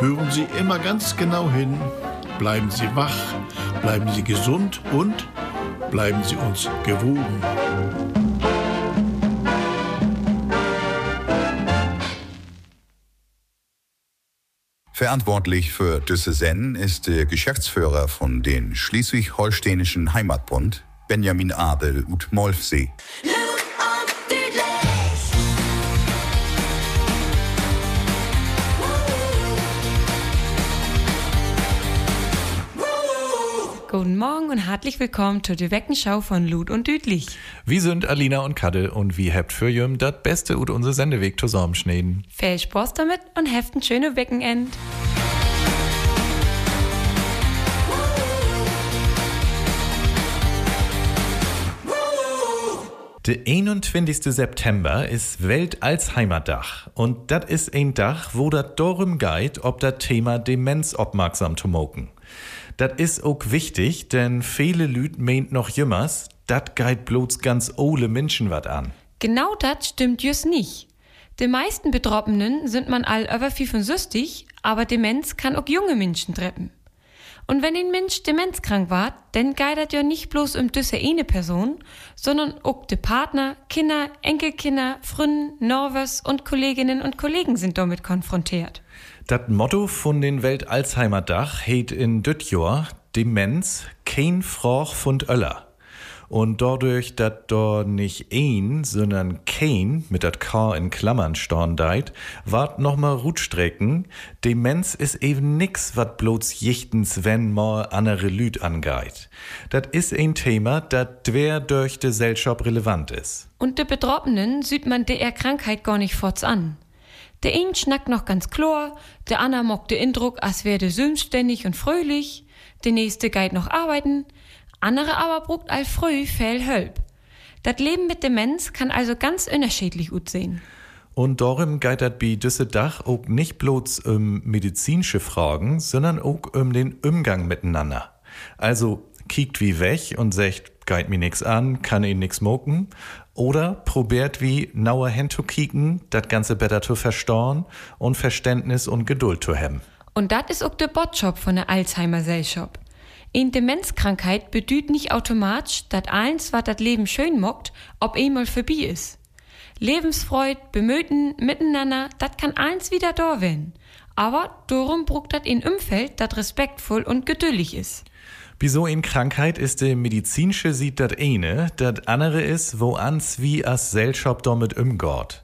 Hören Sie immer ganz genau hin. Bleiben Sie wach, bleiben Sie gesund und bleiben Sie uns gewogen. Verantwortlich für diese Sendung ist der Geschäftsführer von den Schleswig-Holsteinischen Heimatbund, Benjamin Abel ut Molfsee. Guten Morgen und herzlich willkommen zur Weckenschau von Lut und Düdlich. Wir sind Alina und Kadde und wie habt für jüm das Beste ut unser Sendeweg zusammenschneiden. Viel Spaß damit und habt ein schönes Wochenende. Der 21. September ist Welt-Alzheimer-Dach und das ist ein Dach, wo das darum geht, ob das Thema Demenz aufmerksam zu machen. Das ist auch wichtig, denn viele Lüd meint noch jümmers, das geht bloß ganz ole Menschen wat an. Genau das stimmt just nicht. Die meisten Betroffenen sind man all über 65, aber Demenz kann auch junge Menschen treffen. Und wenn ein Mensch demenzkrank war, dann geht das ja nicht bloß diese eine Person, sondern auch die Partner, Kinder, Enkelkinder, Freunde, Norwes und Kolleginnen und Kollegen sind damit konfrontiert. Das Motto von den Welt-Alzheimer-Dach heet in düt Jahr Demenz, kein Froch von Öller. Und dadurch, dass da nicht ein, sondern kein mit dat K in Klammern storn deit, wart nochmal Rutstrecken. Demenz ist eben nix, wat bloß jichtens, wenn mal andere Lüd angeht. Dat is ein Thema, dat dwer durch de Gesellschaft relevant ist. Und de Betroffenen sieht man der Krankheit gar nicht forts an. Der ein schnackt noch ganz klar, der Anna mockt den Eindruck, als wäre der selbstständig und fröhlich, der nächste geht noch arbeiten, andere aber brugt all früh viel Hölp. Das Leben mit Demenz kann also ganz unterschiedlich aussehen. Und darum geht das bei düsse Dach auch nicht bloß medizinische Fragen, sondern auch den Umgang miteinander. Also kiekt wie weg und sagt, geht mir nix an, kann ihn nix moken. Oder probiert wie nauer hinzukicken, das Ganze besser zu verstauen und Verständnis und Geduld zu haben. Und das ist auch der Botschaft von der Alzheimer-Gesellschaft. In Demenzkrankheit bedeutet nicht automatisch, dass eins, was das Leben schön mockt, ob einmal vorbei ist. Lebensfreude, Bemühen, Miteinander, das kann eins wieder da werden. Aber darum brucht das in Umfeld, das respektvoll und geduldig ist. Bei so in Krankheit ist der medizinische sieht das eine, das andere ist, wo ans wie as Gesellschaft damit umgeht.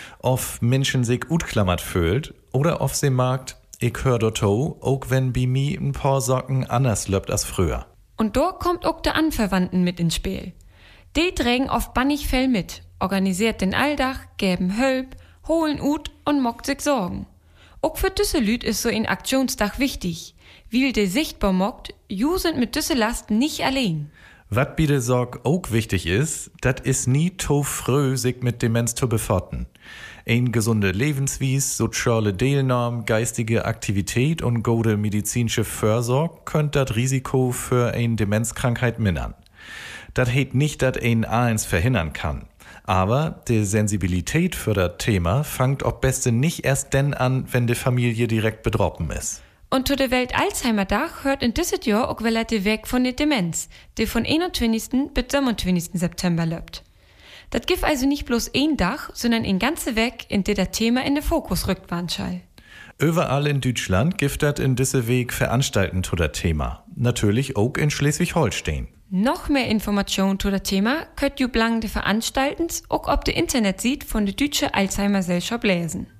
Ob Menschen sich utklammert fühlt oder ob sie mag, ich hör dazu, auch wenn bei mir ein paar Socken anders löbt als früher. Und da kommt auch der Anverwandten mit ins Spiel. Die trägen oft bannig Fell mit, organisiert den Alldach, geben Hölp, holen ut und mockt sich Sorgen. Auch für diese Lüd ist so ein Aktionsdach wichtig, weil der sichtbar mockt, ju sind mit diese Lasten nicht allein. Wat bei der Sorg auch wichtig ist, dat is nie to früh sich mit Demenz zu befassen. Ein gesunde Lebenswies, soziale Teilnahme, geistige Aktivität und gute medizinische Fürsorge könnt dat Risiko für eine Demenzkrankheit mindern. Dat heet nicht, dat ein eins verhindern kann. Aber die Sensibilität für das Thema fängt ob beste nicht erst denn an, wenn die Familie direkt betroffen ist. Und zu der Welt-Alzheimer-Dach hört in diesem Jahr auch wieder der Weg von der Demenz, die von 21. bis 27. September läuft. Das gibt also nicht bloß ein Dach, sondern ein ganzer Weg, in der das Thema in den Fokus rückt, Warnschall. Überall in Deutschland gibt das in diesem Weg Veranstalten zu das Thema. Natürlich auch in Schleswig-Holstein. Noch mehr Informationen zu das Thema könnt ihr blang de Veranstaltens auch auf der Internetseite von der Deutschen Alzheimer-Gesellschaft lesen.